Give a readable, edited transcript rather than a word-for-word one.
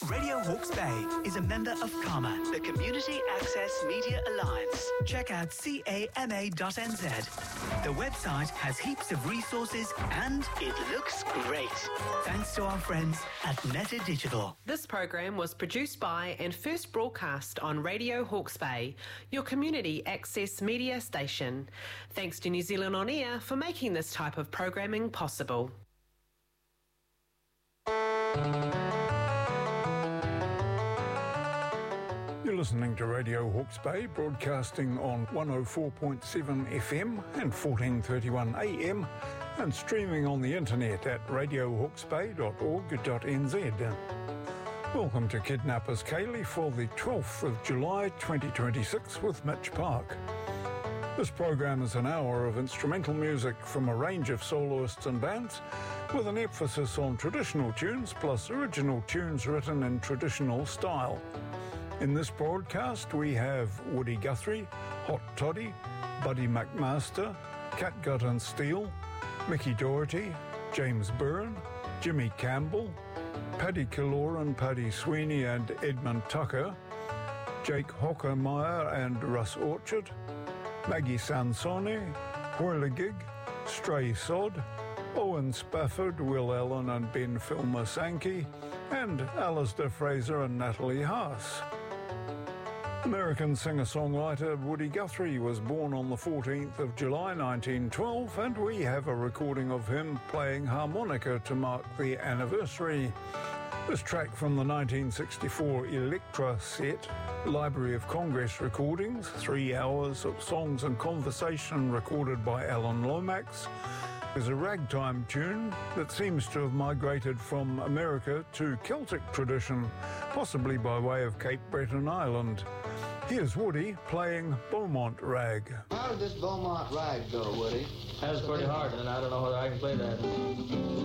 Radio Hawke's Bay is a member of CAMA, the Community Access Media Alliance. Check out cama.nz. The website has heaps of resources and it looks great. Thanks to our friends at Meta Digital. This program was produced by and first broadcast on Radio Hawke's Bay, your community access media station. Thanks to New Zealand On Air for making this type of programming possible. You're listening to Radio Hawke's Bay, broadcasting on 104.7 FM and 1431 AM, and streaming on the internet at radiohawksbay.org.nz. Welcome to Kidnappers Kaylee for the 12th of July 2026 with Mitch Park. This program is an hour of instrumental music from a range of soloists and bands, with an emphasis on traditional tunes plus original tunes written in traditional style. In this broadcast, we have Woody Guthrie, Hot Toddy, Buddy McMaster, Catgut and Steel, Mickey Doherty, James Byrne, Jimmy Campbell, Paddy Killoran, Paddy Sweeney and Edmund Tucker, Jake Hockermeyer and Russ Orchard, Maggie Sansoni, Whirligig, Stray Sod, Owen Spafford, Will Allen and Ben Filmer Sankey, and Alistair Fraser and Natalie Haas. American singer-songwriter Woody Guthrie was born on the 14th of July 1912, and we have a recording of him playing harmonica to mark the anniversary. This track from the 1964 Electra set, Library of Congress recordings, 3 hours of songs and conversation recorded by Alan Lomax, is a ragtime tune that seems to have migrated from America to Celtic tradition, possibly by way of Cape Breton Island. Here's Woody playing Beaumont Rag. How did this Beaumont Rag go, Woody? That's pretty hard, and I don't know whether I can play that.